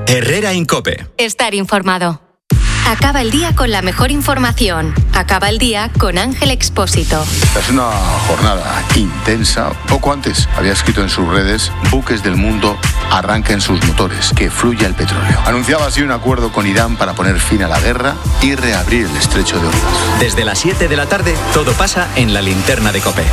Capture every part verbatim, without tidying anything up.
Herrera en COPE. Estar informado. Acaba el día con la mejor información. Acaba el día con Ángel Expósito. Es una jornada intensa. Poco antes había escrito en sus redes: buques del mundo arranquen sus motores, que fluya el petróleo. Anunciaba así un acuerdo con Irán para poner fin a la guerra y reabrir el estrecho de Hormuz. Desde las siete de la tarde, todo pasa en la linterna de COPE.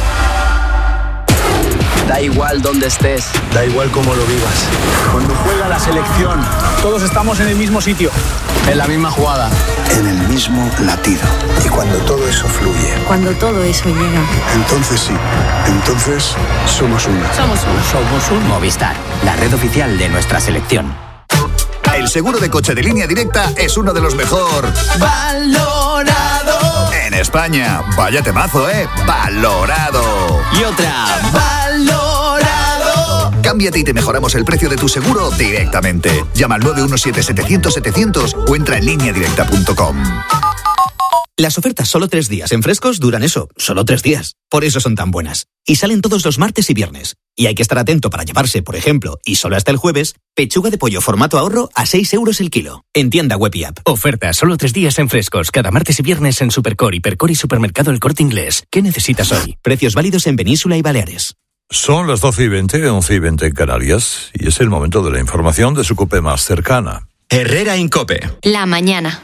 Da igual dónde estés, da igual cómo lo vivas. Cuando juega la selección, todos estamos en el mismo sitio, en la misma jugada, en el mismo latido. Y cuando todo eso fluye, cuando todo eso llega, entonces sí, entonces somos una. Somos una. Somos un Movistar, la red oficial de nuestra selección. El seguro de coche de Línea Directa es uno de los mejor valorado en España. Vaya temazo, ¿eh? Valorado. Y otra, valorado. Cámbiate y te mejoramos el precio de tu seguro directamente. Llama al nueve uno siete, setecientos, setecientos o entra en línea directa punto com. Las ofertas solo tres días en Frescos duran eso, solo tres días. Por eso son tan buenas. Y salen todos los martes y viernes. Y hay que estar atento para llevarse, por ejemplo, y solo hasta el jueves, pechuga de pollo formato ahorro a seis euros el kilo. En tienda web y app. Oferta solo tres días en Frescos. Cada martes y viernes en Supercore, Hipercore y Supermercado El Corte Inglés. ¿Qué necesitas hoy? Precios válidos en Península y Baleares. Son las doce y veinte, once y veinte en Canarias. Y es el momento de la información de su COPE más cercana. Herrera en COPE. La mañana.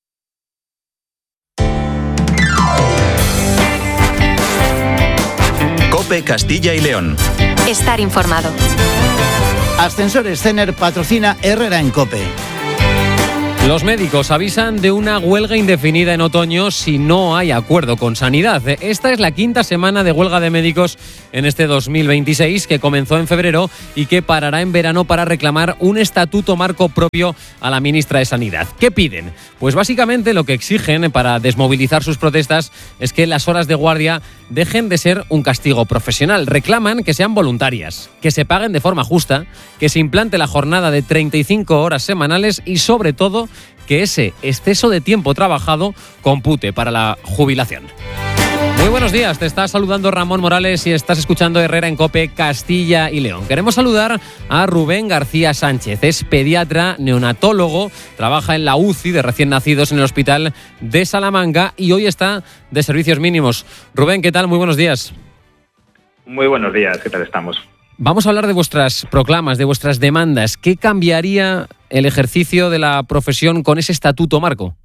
COPE Castilla y León. Estar informado. Ascensores Cener patrocina Herrera en COPE. Los médicos avisan de una huelga indefinida en otoño si no hay acuerdo con Sanidad. Esta es la quinta semana de huelga de médicos en este dos mil veintiséis, que comenzó en febrero y que parará en verano para reclamar un estatuto marco propio a la ministra de Sanidad. ¿Qué piden? Pues básicamente lo que exigen para desmovilizar sus protestas es que las horas de guardia dejen de ser un castigo profesional. Reclaman que sean voluntarias, que se paguen de forma justa, que se implante la jornada de treinta y cinco horas semanales y, sobre todo, que ese exceso de tiempo trabajado compute para la jubilación. Muy buenos días, te está saludando Ramón Morales y estás escuchando Herrera en COPE Castilla y León. Queremos saludar a Rubén García Sánchez, es pediatra, neonatólogo, trabaja en la U C I de recién nacidos en el Hospital de Salamanca y hoy está de servicios mínimos. Rubén, ¿qué tal? Muy buenos días. Muy buenos días, ¿qué tal estamos? Vamos a hablar de vuestras proclamas, de vuestras demandas. ¿Qué cambiaría el ejercicio de la profesión con ese estatuto marco?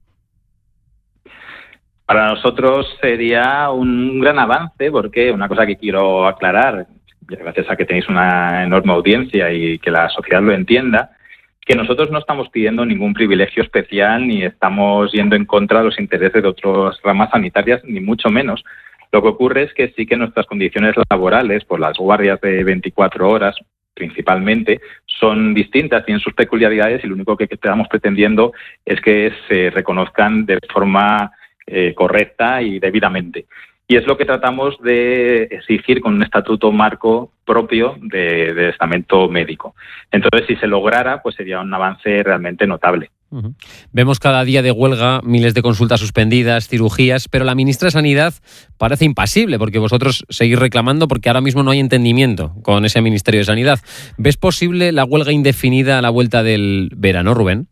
Para nosotros sería un gran avance, porque una cosa que quiero aclarar, gracias a que tenéis una enorme audiencia y que la sociedad lo entienda, que nosotros no estamos pidiendo ningún privilegio especial ni estamos yendo en contra de los intereses de otras ramas sanitarias, ni mucho menos. Lo que ocurre es que sí que nuestras condiciones laborales, por las guardias de veinticuatro horas principalmente, son distintas, tienen sus peculiaridades y lo único que estamos pretendiendo es que se reconozcan de forma eh, correcta y debidamente. Y es lo que tratamos de exigir con un estatuto marco propio de, de estamento médico. Entonces, si se lograra, pues sería un avance realmente notable. Uh-huh. Vemos cada día de huelga miles de consultas suspendidas, cirugías, pero la ministra de Sanidad parece impasible porque vosotros seguís reclamando porque ahora mismo no hay entendimiento con ese Ministerio de Sanidad. ¿Ves posible la huelga indefinida a la vuelta del verano, Rubén?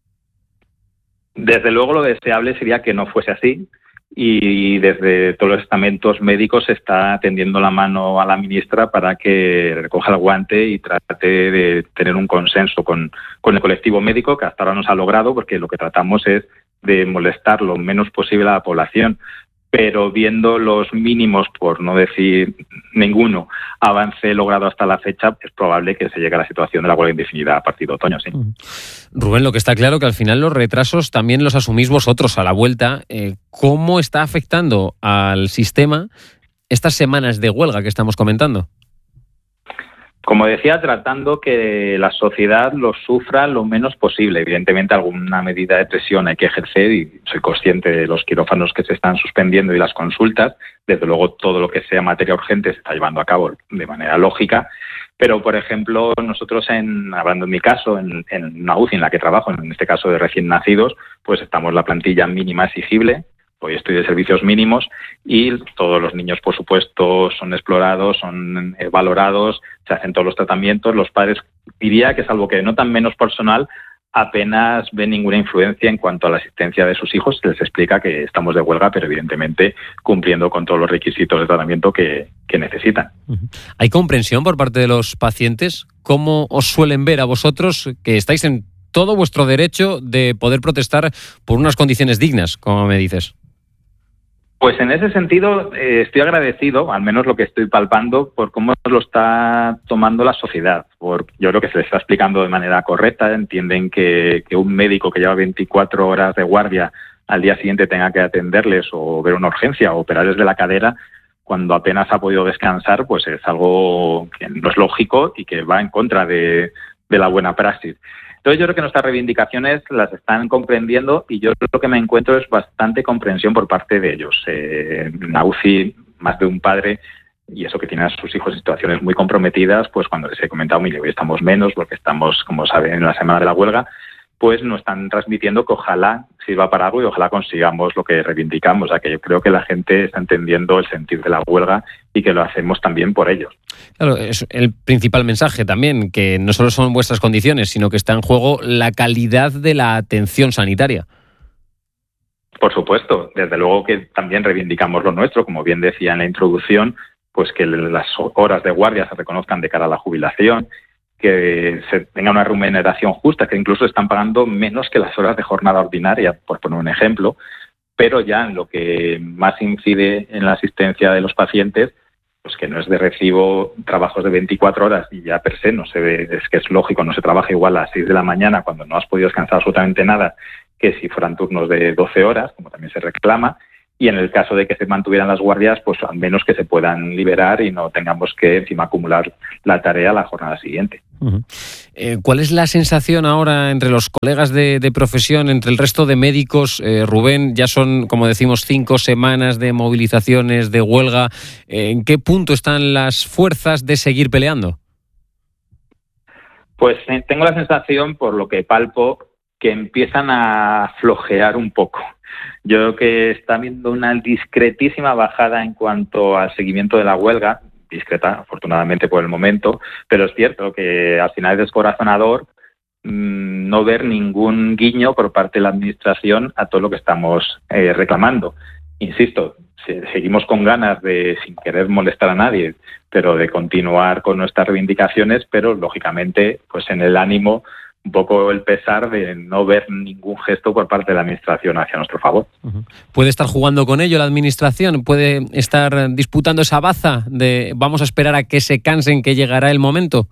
Desde luego lo deseable sería que no fuese así. Y desde todos los estamentos médicos se está tendiendo la mano a la ministra para que recoja el guante y trate de tener un consenso con, con el colectivo médico, que hasta ahora no se ha logrado, porque lo que tratamos es de molestar lo menos posible a la población. Pero viendo los mínimos, por no decir ninguno, avance logrado hasta la fecha, es probable que se llegue a la situación de la huelga indefinida a partir de otoño, sí. Rubén, lo que está claro que al final los retrasos también los asumís vosotros a la vuelta. Eh, ¿Cómo está afectando al sistema estas semanas de huelga que estamos comentando? Como decía, tratando que la sociedad lo sufra lo menos posible. Evidentemente, alguna medida de presión hay que ejercer y soy consciente de los quirófanos que se están suspendiendo y las consultas. Desde luego, todo lo que sea materia urgente se está llevando a cabo de manera lógica. Pero, por ejemplo, nosotros, en, hablando en mi caso, en, en una U C I en la que trabajo, en este caso de recién nacidos, pues estamos la plantilla mínima exigible. Hoy estoy de servicios mínimos y todos los niños, por supuesto, son explorados, son eh, valorados, se hacen todos los tratamientos. Los padres, diría que salvo que notan menos personal, apenas ven ninguna influencia en cuanto a la asistencia de sus hijos. Se les explica que estamos de huelga, pero evidentemente cumpliendo con todos los requisitos de tratamiento que, que necesitan. ¿Hay comprensión por parte de los pacientes? ¿Cómo os suelen ver a vosotros, que estáis en todo vuestro derecho de poder protestar por unas condiciones dignas, como me dices? Pues en ese sentido eh, estoy agradecido, al menos lo que estoy palpando, por cómo lo está tomando la sociedad. Por, yo creo que se les está explicando de manera correcta. Entienden que, que un médico que lleva veinticuatro horas de guardia al día siguiente tenga que atenderles o ver una urgencia o operarles de la cadera cuando apenas ha podido descansar, pues es algo que no es lógico y que va en contra de, de la buena praxis. Entonces yo creo que nuestras reivindicaciones las están comprendiendo y yo lo que me encuentro es bastante comprensión por parte de ellos. Eh, en la U C I, más de un padre, y eso que tiene a sus hijos en situaciones muy comprometidas, pues cuando les he comentado, mire, hoy estamos menos porque estamos, como saben, en la semana de la huelga, pues nos están transmitiendo que ojalá sirva para algo y ojalá consigamos lo que reivindicamos. O sea, que yo creo que la gente está entendiendo el sentido de la huelga y que lo hacemos también por ellos. Claro, es el principal mensaje también, que no solo son vuestras condiciones, sino que está en juego la calidad de la atención sanitaria. Por supuesto, desde luego que también reivindicamos lo nuestro, como bien decía en la introducción, pues que las horas de guardia se reconozcan de cara a la jubilación, que se tenga una remuneración justa, que incluso están pagando menos que las horas de jornada ordinaria, por poner un ejemplo, pero ya en lo que más incide en la asistencia de los pacientes, pues que no es de recibo trabajos de veinticuatro horas y ya per se no se ve, es que es lógico, no se trabaja igual a las seis de la mañana cuando no has podido descansar absolutamente nada que si fueran turnos de doce horas, como también se reclama. Y en el caso de que se mantuvieran las guardias, pues al menos que se puedan liberar y no tengamos que encima acumular la tarea la jornada siguiente. Uh-huh. Eh, ¿Cuál es la sensación ahora entre los colegas de, de profesión, entre el resto de médicos? Eh, Rubén, ya son, como decimos, cinco semanas de movilizaciones, de huelga. Eh, ¿En qué punto están las fuerzas de seguir peleando? Pues eh, tengo la sensación, por lo que palpo, que empiezan a flojear un poco. Yo creo que está habiendo una discretísima bajada en cuanto al seguimiento de la huelga, discreta, afortunadamente por el momento, pero es cierto que al final es descorazonador mmm, no ver ningún guiño por parte de la Administración a todo lo que estamos eh, reclamando. Insisto, seguimos con ganas de, sin querer molestar a nadie, pero de continuar con nuestras reivindicaciones, pero lógicamente pues en el ánimo un poco el pesar de no ver ningún gesto por parte de la Administración hacia nuestro favor. Uh-huh. ¿Puede estar jugando con ello la Administración? ¿Puede estar disputando esa baza de vamos a esperar a que se cansen, que llegará el momento?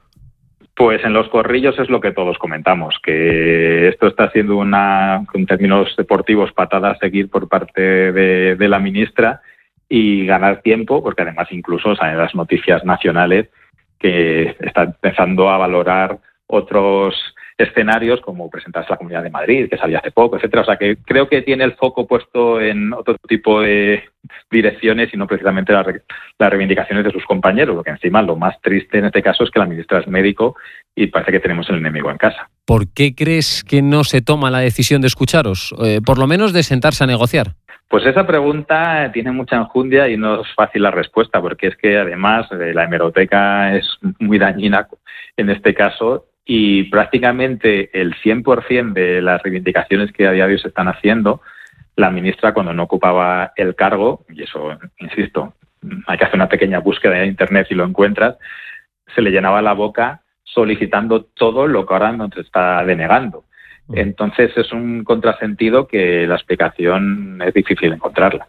Pues en los corrillos es lo que todos comentamos, que esto está siendo una, en términos deportivos, patada a seguir por parte de, de la ministra y ganar tiempo, porque además incluso salen las noticias nacionales que está empezando a valorar otros escenarios como presentarse a la Comunidad de Madrid, que salió hace poco, etcétera. O sea que creo que tiene el foco puesto en otro tipo de direcciones y no precisamente las, las reivindicaciones de sus compañeros, porque encima lo más triste en este caso es que la ministra es médico y parece que tenemos el enemigo en casa. ¿Por qué crees que no se toma la decisión de escucharos? Eh, por lo menos de sentarse a negociar. Pues esa pregunta tiene mucha enjundia y no es fácil la respuesta, porque es que además eh, la hemeroteca es muy dañina en este caso y prácticamente el cien por ciento de las reivindicaciones que a día de hoy se están haciendo, la ministra cuando no ocupaba el cargo, y eso, insisto, hay que hacer una pequeña búsqueda en Internet y lo encuentras, se le llenaba la boca solicitando todo lo que ahora nos está denegando. Entonces es un contrasentido que la explicación es difícil encontrarla.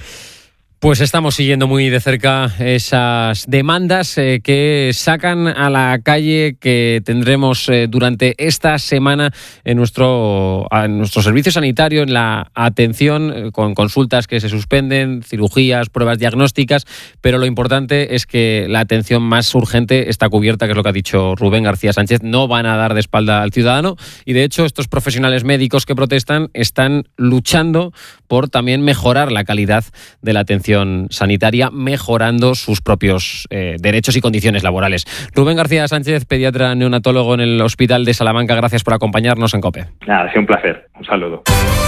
Pues estamos siguiendo muy de cerca esas demandas eh, que sacan a la calle, que tendremos eh, durante esta semana en nuestro, en nuestro servicio sanitario, en la atención, eh, con consultas que se suspenden, cirugías, pruebas diagnósticas, pero lo importante es que la atención más urgente está cubierta, que es lo que ha dicho Rubén García Sánchez. No van a dar de espalda al ciudadano y, de hecho, estos profesionales médicos que protestan están luchando por también mejorar la calidad de la atención sanitaria, mejorando sus propios eh, derechos y condiciones laborales. Rubén García Sánchez, pediatra neonatólogo en el Hospital de Salamanca, gracias por acompañarnos en COPE. Nada, ha sido un placer. Un saludo.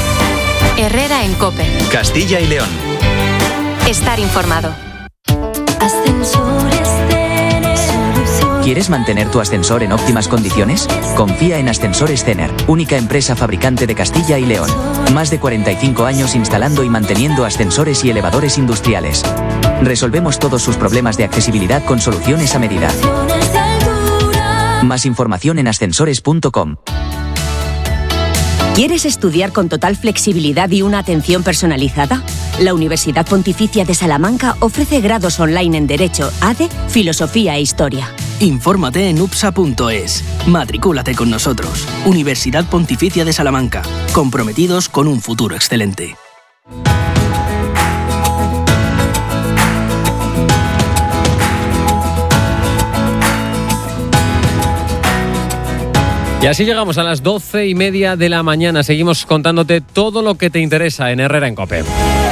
Herrera en COPE. Castilla y León. Estar informado. Ascensores. ¿Quieres mantener tu ascensor en óptimas condiciones? Confía en Ascensores Cener, única empresa fabricante de Castilla y León. Más de cuarenta y cinco años instalando y manteniendo ascensores y elevadores industriales. Resolvemos todos sus problemas de accesibilidad con soluciones a medida. Más información en ascensores punto com. ¿Quieres estudiar con total flexibilidad y una atención personalizada? La Universidad Pontificia de Salamanca ofrece grados online en Derecho, A D E, Filosofía e Historia. Infórmate en upsa punto es. Matricúlate con nosotros. Universidad Pontificia de Salamanca. Comprometidos con un futuro excelente. Y así llegamos a las doce y media de la mañana. Seguimos contándote todo lo que te interesa en Herrera en COPE.